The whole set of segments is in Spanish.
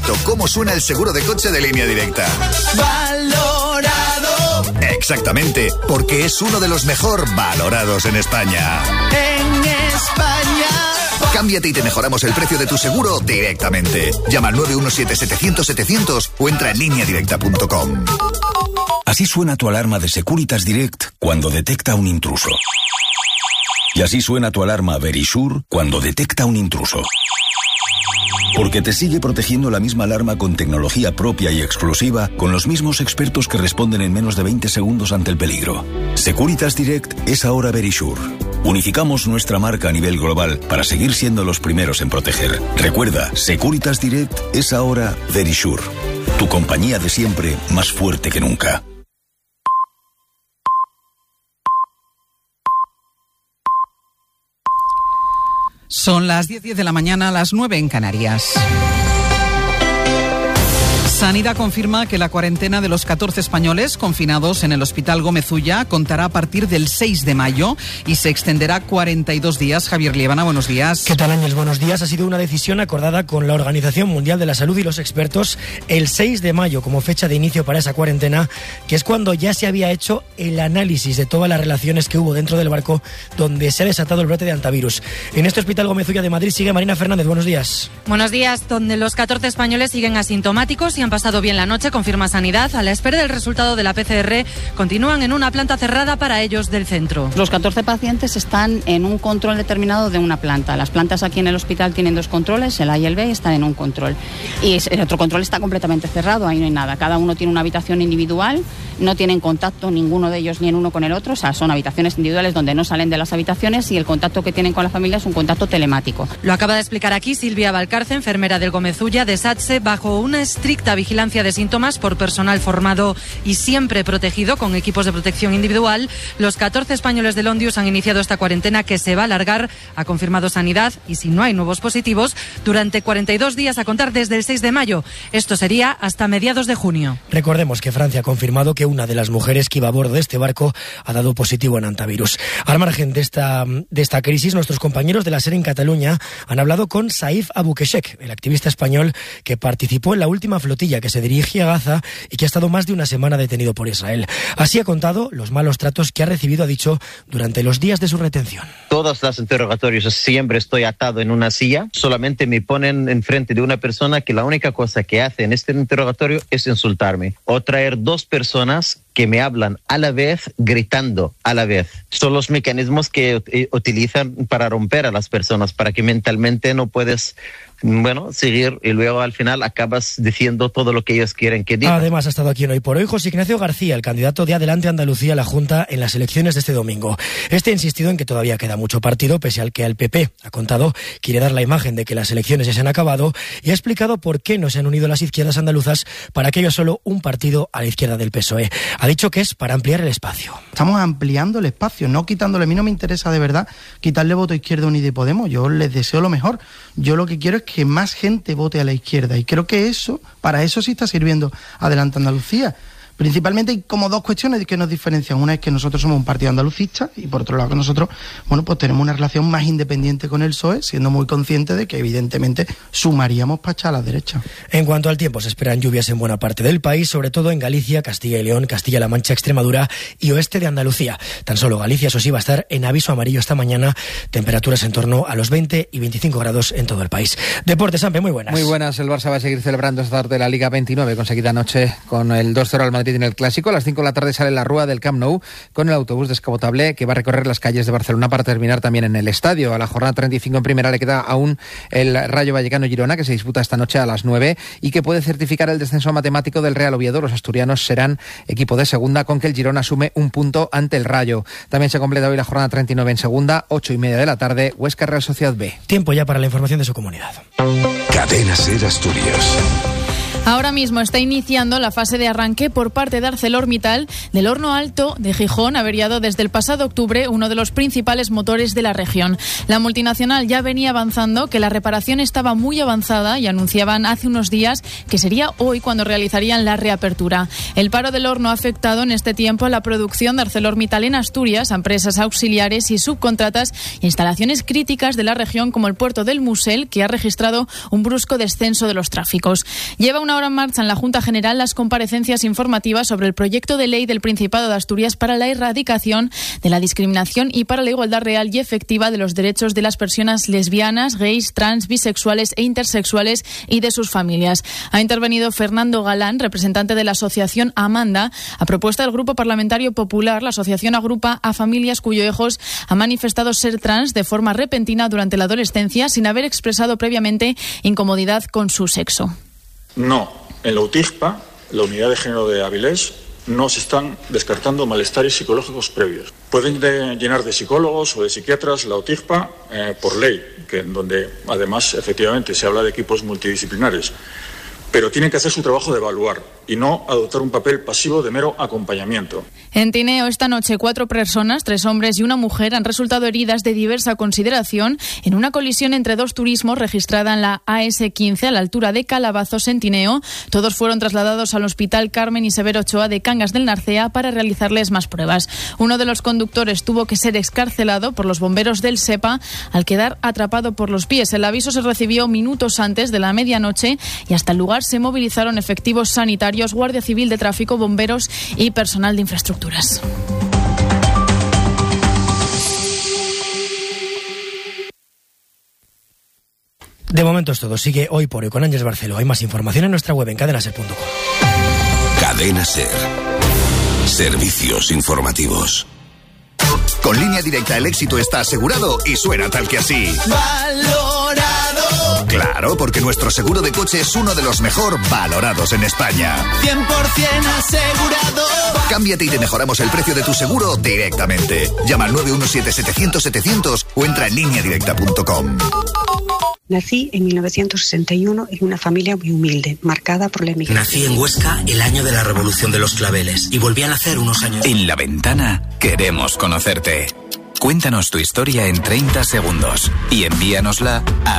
¿Cómo suena el seguro de coche de Línea Directa? ¡Valorado! Exactamente, porque es uno de los mejor valorados en España. ¡En España! Cámbiate y te mejoramos el precio de tu seguro directamente. Llama al 917-700-700 o entra en lineadirecta.com. Así suena tu alarma de Securitas Direct cuando detecta un intruso. Y así suena tu alarma Verisure cuando detecta un intruso. Porque te sigue protegiendo la misma alarma con tecnología propia y exclusiva, con los mismos expertos que responden en menos de 20 segundos ante el peligro. Securitas Direct es ahora Verisure. Unificamos nuestra marca a nivel global para seguir siendo los primeros en proteger. Recuerda, Securitas Direct es ahora Verisure. Tu compañía de siempre, más fuerte que nunca. Son las 10:10 de la mañana, las 9 en Canarias. Sanidad confirma que la cuarentena de los 14 españoles confinados en el Hospital Gómez Ulla contará a partir del 6 de mayo y se extenderá 42 días. Javier Liébana, buenos días. ¿Qué tal, Ángel? Buenos días. Ha sido una decisión acordada con la Organización Mundial de la Salud y los expertos el 6 de mayo como fecha de inicio para esa cuarentena, que es cuando ya se había hecho el análisis de todas las relaciones que hubo dentro del barco donde se ha desatado el brote de hantavirus. En este Hospital Gómez Ulla de Madrid sigue Marina Fernández. Buenos días. Buenos días, donde los 14 españoles siguen asintomáticos y han pasado bien la noche, confirma Sanidad. A la espera del resultado de la PCR, continúan en una planta cerrada para ellos del centro. Los 14 pacientes están en un control determinado de una planta. Las plantas aquí en el hospital tienen dos controles, el A y el B, están en un control. Y el otro control está completamente cerrado, ahí no hay nada. Cada uno tiene una habitación individual, no tienen contacto ninguno de ellos ni en uno con el otro, o sea, son habitaciones individuales donde no salen de las habitaciones y el contacto que tienen con la familia es un contacto telemático. Lo acaba de explicar aquí Silvia Valcarce, enfermera del Gómez Ulla de SATSE, bajo una estricta vigilancia de síntomas por personal formado y siempre protegido con equipos de protección individual. Los 14 españoles de Londius han iniciado esta cuarentena que se va a alargar, ha confirmado Sanidad, y si no hay nuevos positivos, durante 42 días a contar desde el 6 de mayo. Esto sería hasta mediados de junio. Recordemos que Francia ha confirmado que una de las mujeres que iba a bordo de este barco ha dado positivo en hantavirus. Al margen de esta crisis, nuestros compañeros de la SER en Cataluña han hablado con Saif Aboukeshek, el activista español que participó en la última flotilla que se dirige a Gaza y que ha estado más de una semana detenido por Israel. Así ha contado los malos tratos que ha recibido, ha dicho, durante los días de su retención. Todos los interrogatorios siempre estoy atado en una silla, solamente me ponen enfrente de una persona que la única cosa que hace en este interrogatorio es insultarme o traer dos personas que me hablan a la vez, gritando a la vez. Son los mecanismos que utilizan para romper a las personas, para que mentalmente no puedes, seguir, y luego al final acabas diciendo todo lo que ellos quieren que digas. Además ha estado aquí en Hoy por Hoy José Ignacio García, el candidato de Adelante Andalucía a la Junta en las elecciones de este domingo. Este ha insistido en que todavía queda mucho partido, pese al que al PP ha contado quiere dar la imagen de que las elecciones ya se han acabado, y ha explicado por qué no se han unido las izquierdas andaluzas para que haya solo un partido a la izquierda del PSOE. Ha dicho que es para ampliar el espacio. Estamos ampliando el espacio, no quitándole. A mí no me interesa de verdad quitarle voto a Izquierda Unida y Podemos. Yo les deseo lo mejor. Yo lo que quiero es que más gente vote a la izquierda, y creo que para eso sí está sirviendo Adelante Andalucía. Principalmente hay como dos cuestiones que nos diferencian. Una es que nosotros somos un partido andalucista y por otro lado que nosotros, pues tenemos una relación más independiente con el PSOE, siendo muy conscientes de que evidentemente sumaríamos para echar a la derecha. En cuanto al tiempo, se esperan lluvias en buena parte del país, sobre todo en Galicia, Castilla y León, Castilla-La Mancha, Extremadura y oeste de Andalucía. Tan solo Galicia, eso sí, va a estar en aviso amarillo esta mañana, temperaturas en torno a los 20 y 25 grados en todo el país. Deportes, Ampe, muy buenas. Muy buenas, el Barça va a seguir celebrando esta tarde la Liga 29, conseguida anoche con el 2-0 al Madrid en el Clásico. A las 5 de la tarde sale la Rúa del Camp Nou con el autobús descapotable que va a recorrer las calles de Barcelona para terminar también en el estadio. A la jornada 35 en primera le queda aún el Rayo Vallecano-Girona, que se disputa esta noche a las 9 y que puede certificar el descenso matemático del Real Oviedo. Los asturianos serán equipo de segunda, con que el Girona sume un punto ante el Rayo. También se completa hoy la jornada 39 en segunda, 8:30 de la tarde, Huesca Real Sociedad B. Tiempo ya para la información de su comunidad. Cadena SER Asturias. Ahora mismo está iniciando la fase de arranque por parte de ArcelorMittal del horno alto de Gijón, averiado desde el pasado octubre, uno de los principales motores de la región. La multinacional ya venía avanzando que la reparación estaba muy avanzada y anunciaban hace unos días que sería hoy cuando realizarían la reapertura. El paro del horno ha afectado en este tiempo a la producción de ArcelorMittal en Asturias, a empresas auxiliares y subcontratas e instalaciones críticas de la región como el puerto del Musel, que ha registrado un brusco descenso de los tráficos. Lleva una hora en marcha en la Junta General las comparecencias informativas sobre el proyecto de ley del Principado de Asturias para la erradicación de la discriminación y para la igualdad real y efectiva de los derechos de las personas lesbianas, gays, trans, bisexuales e intersexuales y de sus familias. Ha intervenido Fernando Galán, representante de la asociación Amanda. A propuesta del Grupo Parlamentario Popular, la asociación agrupa a familias cuyos hijos han manifestado ser trans de forma repentina durante la adolescencia sin haber expresado previamente incomodidad con su sexo. No, en la UTIGPA, la unidad de género de Avilés, no se están descartando malestares psicológicos previos. Pueden llenar de psicólogos o de psiquiatras la UTIGPA por ley, donde además efectivamente se habla de equipos multidisciplinares. Pero tienen que hacer su trabajo de evaluar y no adoptar un papel pasivo de mero acompañamiento. En Tineo, esta noche, 4 personas, 3 hombres y una mujer, han resultado heridas de diversa consideración en una colisión entre 2 turismos registrada en la AS15 a la altura de Calabazos, en Tineo. Todos fueron trasladados al Hospital Carmen y Severo Ochoa de Cangas del Narcea para realizarles más pruebas. Uno de los conductores tuvo que ser excarcelado por los bomberos del SEPA al quedar atrapado por los pies. El aviso se recibió minutos antes de la medianoche y hasta el lugar se movilizaron efectivos sanitarios, Guardia Civil de Tráfico, bomberos y personal de infraestructuras. De momento es todo. Sigue Hoy por Hoy con Ángeles Barceló. Hay más información en nuestra web en cadenaser.com. Cadena Ser. Servicios informativos. Con Línea Directa el éxito está asegurado y suena tal que así. Valorado. Claro, porque nuestro seguro de coche es uno de los mejor valorados en España. 100% asegurado. Cámbiate y te mejoramos el precio de tu seguro directamente. Llama al 917-700-700 o entra en lineadirecta.com. Nací en 1961 en una familia muy humilde, marcada por la emigración. Nací en Huesca el año de la Revolución de los Claveles y volví a nacer unos años. En La Ventana queremos conocerte. Cuéntanos tu historia en 30 segundos y envíanosla a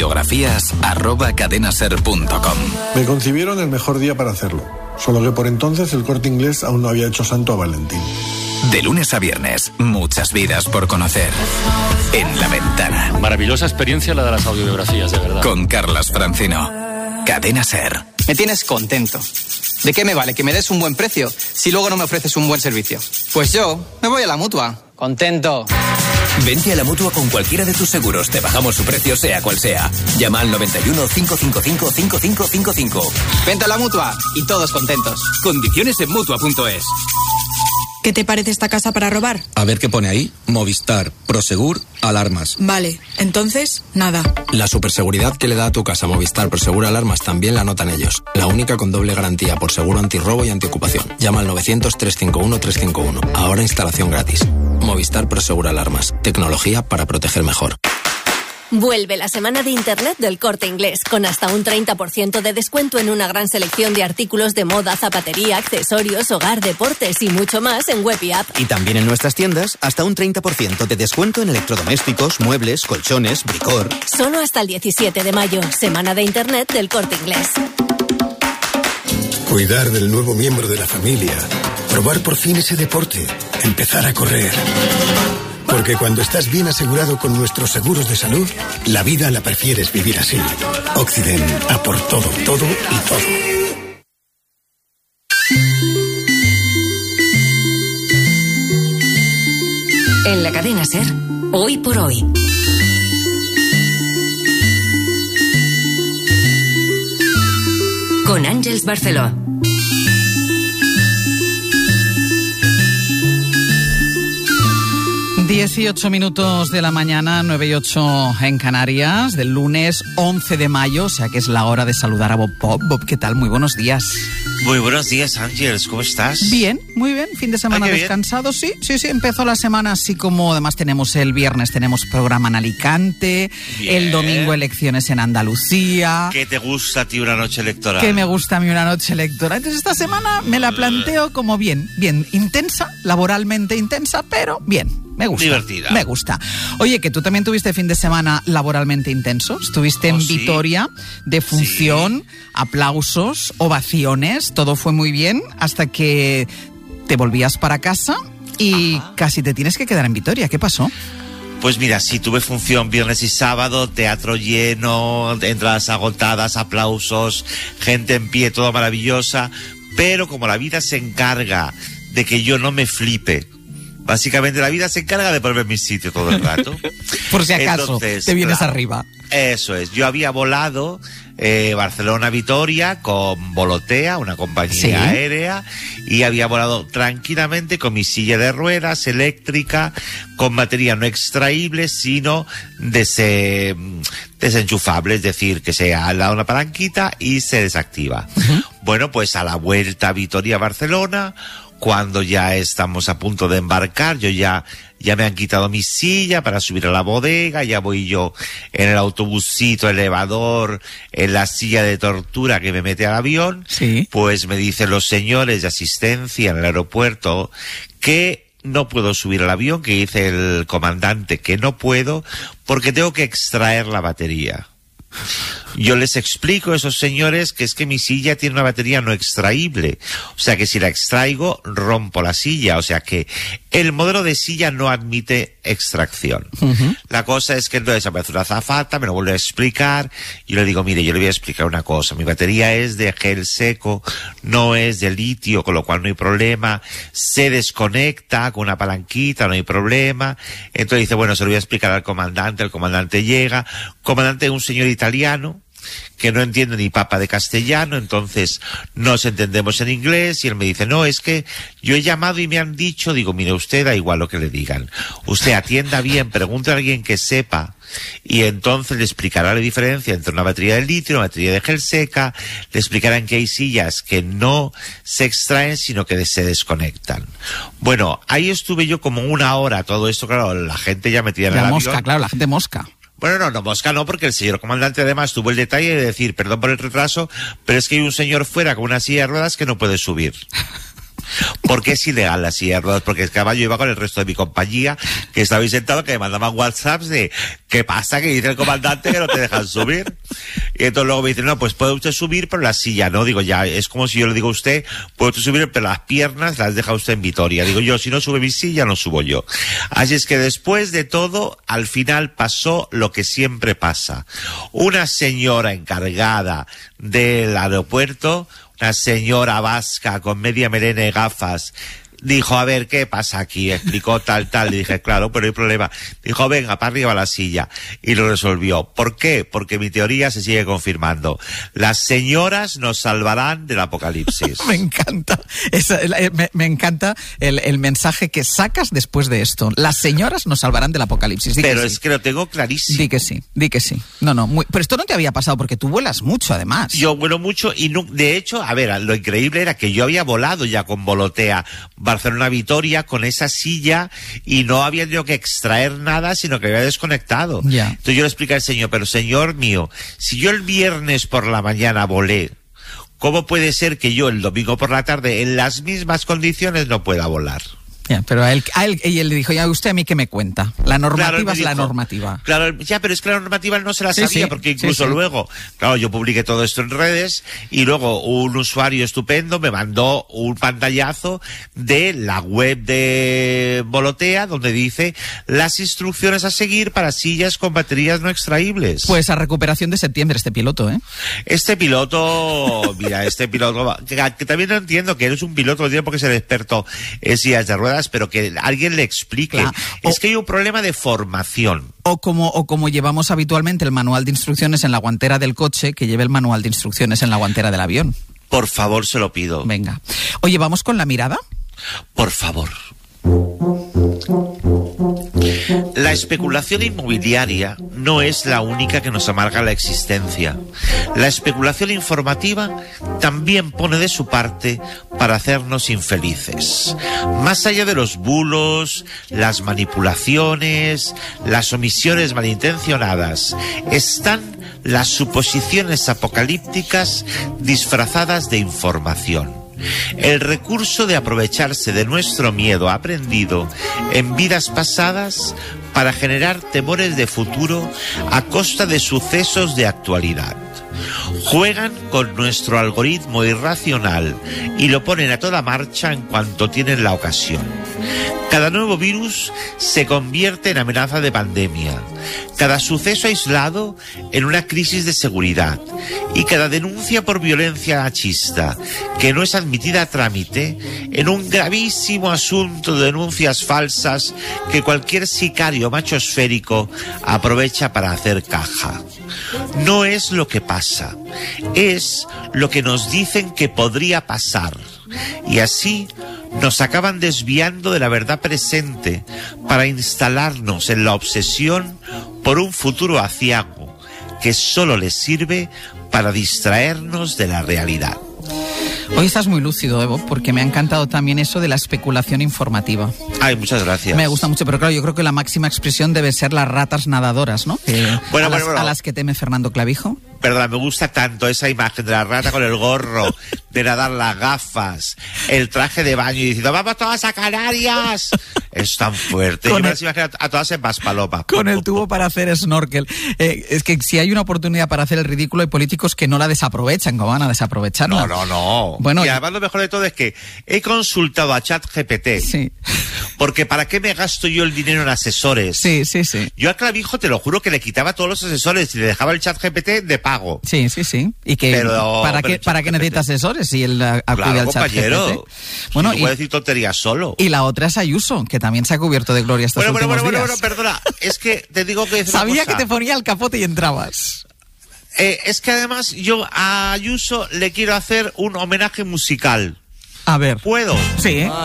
audiobiografías@cadenaser.com. Me concibieron el mejor día para hacerlo, solo que por entonces el Corte Inglés aún no había hecho santo a Valentín. De lunes a viernes, muchas vidas por conocer. En La Ventana. Maravillosa experiencia la de las audiobiografías, de verdad. Con Carlas Francino. Cadena Ser. Me tienes contento. ¿De qué me vale que me des un buen precio si luego no me ofreces un buen servicio? Pues yo me voy a la Mutua. Contento. Vente a la Mutua con cualquiera de tus seguros. Te bajamos su precio sea cual sea. Llama al 91 555 5555. Vente a la Mutua y todos contentos. Condiciones en Mutua.es. ¿Qué te parece esta casa para robar? A ver qué pone ahí. Movistar, Prosegur, alarmas. Vale, entonces, nada. La superseguridad que le da a tu casa Movistar, Prosegur, alarmas también la notan ellos. La única con doble garantía por seguro antirrobo y antiocupación. Llama al 900-351-351. Ahora instalación gratis. Movistar, Prosegur, alarmas. Tecnología para proteger mejor. Vuelve la semana de Internet del Corte Inglés, con hasta un 30% de descuento en una gran selección de artículos de moda, zapatería, accesorios, hogar, deportes y mucho más en web y app. Y también en nuestras tiendas, hasta un 30% de descuento en electrodomésticos, muebles, colchones, bricor. Solo hasta el 17 de mayo, semana de Internet del Corte Inglés. Cuidar del nuevo miembro de la familia, probar por fin ese deporte, empezar a correr. Porque cuando estás bien asegurado con nuestros seguros de salud, la vida la prefieres vivir así. Occident, a por todo, todo y todo. En la cadena Ser, Hoy por Hoy. Con Ángeles Barceló. Dieciocho minutos de la mañana, 9:08 en Canarias, del lunes 11 de mayo, o sea que es la hora de saludar a Bob. Bob, ¿qué tal? Muy buenos días. Muy buenos días, Ángeles, ¿cómo estás? Bien, muy bien, fin de semana descansado, sí, empezó la semana así como, además tenemos el viernes, tenemos programa en Alicante, bien. El domingo elecciones en Andalucía. ¿Qué te gusta a ti una noche electoral? ¿Qué me gusta a mí una noche electoral? Entonces esta semana me la planteo como bien, intensa, laboralmente intensa, pero bien. Me gusta. Divertida. Me gusta. Oye, que tú también tuviste fin de semana laboralmente intenso. Estuviste en Vitoria, de función, aplausos, ovaciones, todo fue muy bien, hasta que te volvías para casa y casi te tienes que quedar en Vitoria. ¿Qué pasó? Pues mira, sí, tuve función viernes y sábado, teatro lleno, entradas agotadas, aplausos, gente en pie, todo maravillosa, pero como la vida se encarga de que yo no me flipe, básicamente la vida se encarga de ponerme en mi sitio todo el rato. Por si acaso, entonces, te vienes arriba. Eso es, yo había volado Barcelona-Vitoria con Volotea, una compañía aérea, y había volado tranquilamente con mi silla de ruedas eléctrica, con batería no extraíble, sino desenchufable, es decir, que se ha dado una palanquita y se desactiva. Bueno, pues a la vuelta Vitoria-Barcelona, cuando ya estamos a punto de embarcar, ya me han quitado mi silla para subir a la bodega, ya voy yo en el autobusito, elevador, en la silla de tortura que me mete al avión, pues me dicen los señores de asistencia en el aeropuerto que no puedo subir al avión, que dice el comandante que no puedo porque tengo que extraer la batería. Yo les explico a esos señores que es que mi silla tiene una batería no extraíble, o sea que si la extraigo rompo la silla, o sea que el modelo de silla no admite extracción. La cosa es que entonces aparece una azafata, me lo vuelve a explicar, y yo le digo, mire, yo le voy a explicar una cosa, mi batería es de gel seco, no es de litio, con lo cual no hay problema, se desconecta con una palanquita, no hay problema. Entonces dice, bueno, se lo voy a explicar al comandante, el comandante llega, comandante es un señor italiano, que no entiende ni papa de castellano, entonces nos entendemos en inglés, y él me dice, no, es que yo he llamado y me han dicho, digo, mire, usted da igual lo que le digan, usted atienda bien, pregunte a alguien que sepa, y entonces le explicará la diferencia entre una batería de litio y una batería de gel seca, le explicarán que hay sillas que no se extraen, sino que se desconectan. Bueno, ahí estuve yo como una hora, todo esto, claro, la gente ya metida en el avión. La mosca, claro, la gente mosca. Bueno, no, mosca no, porque el señor comandante además tuvo el detalle de decir, perdón por el retraso, pero es que hay un señor fuera con una silla de ruedas que no puede subir. Porque es ilegal la silla de ruedas, porque el caballo iba con el resto de mi compañía, que estabais sentados, que me mandaban WhatsApps de ¿qué pasa? Que dice el comandante que no te dejan subir. Y entonces luego me dicen, no, pues puede usted subir, pero la silla no. Digo, ya, es como si yo le digo a usted, puede usted subir, pero las piernas las deja usted en Vitoria. Digo yo, si no sube mi silla, no subo yo. Así es que después de todo, al final pasó lo que siempre pasa. Una señora encargada del aeropuerto, una señora vasca con media melena y gafas, dijo, a ver, ¿qué pasa aquí? Explicó tal, le dije, claro, pero no hay problema. Dijo, venga, para arriba la silla. Y lo resolvió. ¿Por qué? Porque mi teoría se sigue confirmando. Las señoras nos salvarán del apocalipsis. Me encanta. Me encanta el mensaje que sacas después de esto. Las señoras nos salvarán del apocalipsis. Pero es que lo tengo clarísimo. Di que sí. No, pero esto no te había pasado porque tú vuelas mucho, además. Yo vuelo mucho y no, de hecho, a ver, lo increíble era que yo había volado ya con Volotea Barcelona-Vitoria con esa silla y no había tenido que extraer nada, sino que había desconectado. Entonces yo le expliqué al señor, pero señor mío, si yo el viernes por la mañana volé, ¿cómo puede ser que yo el domingo por la tarde en las mismas condiciones no pueda volar? Pero a él y él le dijo, ya usted a mí qué me cuenta. La normativa es la normativa. Claro, pero es que la normativa él no se la sabía, porque incluso luego, claro, yo publiqué todo esto en redes y luego un usuario estupendo me mandó un pantallazo de la web de Volotea donde dice las instrucciones a seguir para sillas con baterías no extraíbles. Pues a recuperación de septiembre este piloto, ¿eh? Este piloto, que también no entiendo que eres un piloto, no tiene por qué ser experto en sillas de ruedas, pero que alguien le explique. Es que hay un problema de formación. O como llevamos habitualmente el manual de instrucciones en la guantera del coche, que lleve el manual de instrucciones en la guantera del avión. Por favor, se lo pido. Venga. Oye, ¿vamos con la mirada? Por favor. La especulación inmobiliaria no es la única que nos amarga la existencia. La especulación informativa también pone de su parte para hacernos infelices. Más allá de los bulos, las manipulaciones, las omisiones malintencionadas, están las suposiciones apocalípticas disfrazadas de información. El recurso de aprovecharse de nuestro miedo aprendido en vidas pasadas para generar temores de futuro a costa de sucesos de actualidad. Juegan con nuestro algoritmo irracional y lo ponen a toda marcha en cuanto tienen la ocasión. Cada nuevo virus se convierte en amenaza de pandemia, cada suceso aislado en una crisis de seguridad y cada denuncia por violencia machista que no es admitida a trámite en un gravísimo asunto de denuncias falsas que cualquier sicario machosférico aprovecha para hacer caja. No es lo que pasa, es lo que nos dicen que podría pasar. Y así nos acaban desviando de la verdad presente para instalarnos en la obsesión por un futuro aciago que solo les sirve para distraernos de la realidad. Hoy estás muy lúcido, Evo, porque me ha encantado también eso de la especulación informativa. Ay, muchas gracias. Me gusta mucho, pero claro, yo creo que la máxima expresión debe ser las ratas nadadoras, ¿no? A las que teme Fernando Clavijo. Perdona, me gusta tanto esa imagen de la rata con el gorro, de nadar, las gafas, el traje de baño y diciendo ¡vamos todas a Canarias! Es tan fuerte. Yo me las imagino a todas en Paspalopa. Con el tubo para hacer snorkel. Es que si hay una oportunidad para hacer el ridículo, hay políticos que no la desaprovechan. ¿Cómo van a desaprovecharla? No. Bueno, y además lo mejor de todo es que he consultado a ChatGPT. Sí. Porque ¿para qué me gasto yo el dinero en asesores? Sí. Yo a Clavijo te lo juro que le quitaba todos los asesores y le dejaba el ChatGPT de pago. Sí. Y que ¿para qué necesita asesores si él acude al ChatGPT? Bueno, y puede decir tonterías solo. Y la otra es Ayuso, que también se ha cubierto de gloria estos últimos días. Bueno, perdona. Es que te digo que sabía que te ponía el capote y entrabas. Es que además yo a Ayuso le quiero hacer un homenaje musical. A ver. ¿Puedo? Sí.